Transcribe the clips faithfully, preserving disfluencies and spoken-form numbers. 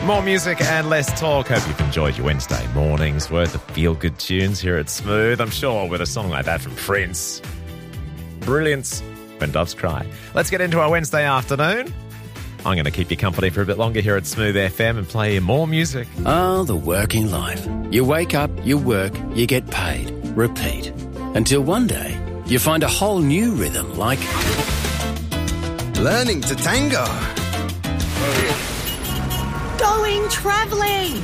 more music and less talk. Hope you've enjoyed your Wednesday mornings worth of feel-good tunes here at Smooth. I'm sure with a song like that from Prince. Brilliance. When Doves Cry. Let's get into our Wednesday afternoon. I'm going to keep you company for a bit longer here at Smooth F M and play you more music. Oh, the working life. You wake up, you work, you get paid. Repeat. Until one day, you find a whole new rhythm like... learning to tango. Going travelling.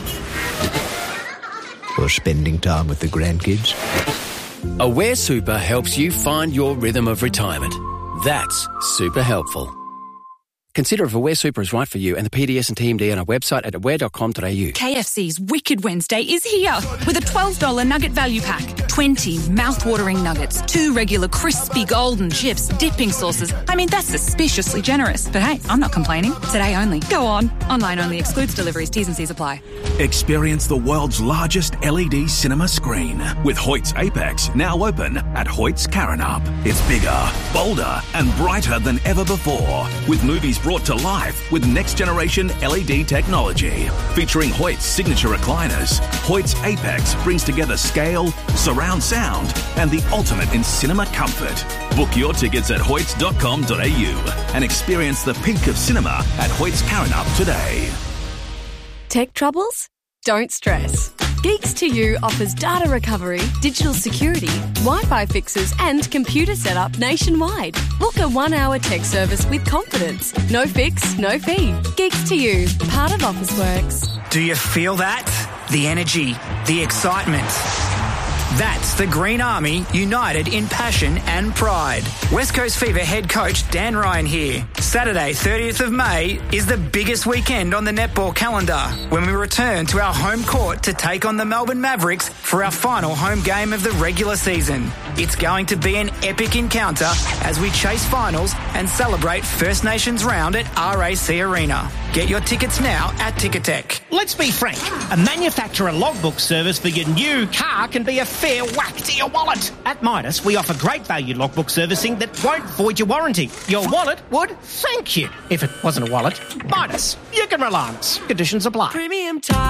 Or spending time with the grandkids. Aware Super helps you find your rhythm of retirement. That's super helpful. Consider if Aware Super is right for you and the P D S and T M D on our website at aware dot com dot a u. K F C's Wicked Wednesday is here with a twelve dollars nugget value pack. twenty mouth-watering nuggets, two regular crispy golden chips, dipping sauces. I mean, that's suspiciously generous. But hey, I'm not complaining. Today only. Go on. Online only. Excludes deliveries. T's and C's apply. Experience the world's largest L E D cinema screen with Hoyt's Apex now open at Hoyt's Karrinyup. It's bigger, bolder and brighter than ever before with movies brought to life with next-generation L E D technology. Featuring Hoyt's signature recliners, Hoyt's Apex brings together scale, surround sound and the ultimate in cinema comfort. Book your tickets at hoyts dot com dot a u and experience the peak of cinema at Hoyt's Karrinyup today. Tech troubles? Don't stress. Geeks to You offers data recovery, digital security, Wi-Fi fixes and computer setup nationwide. Book a one-hour tech service with confidence. No fix, no fee. Geeks to You, part of Officeworks. Do you feel that? The energy, the excitement. That's the Green Army united in passion and pride. West Coast Fever head coach Dan Ryan here. Saturday, thirtieth of May is the biggest weekend on the netball calendar when we return to our home court to take on the Melbourne Mavericks for our final home game of the regular season. It's going to be an epic encounter as we chase finals and celebrate First Nations round at R A C Arena. Get your tickets now at Ticketek. Let's be frank. A manufacturer logbook service for your new car can be a fair whack to your wallet. At Midas, we offer great value logbook servicing that won't void your warranty. Your wallet would thank you. If it wasn't a wallet, Midas. You can rely on us. Conditions apply. Premium time.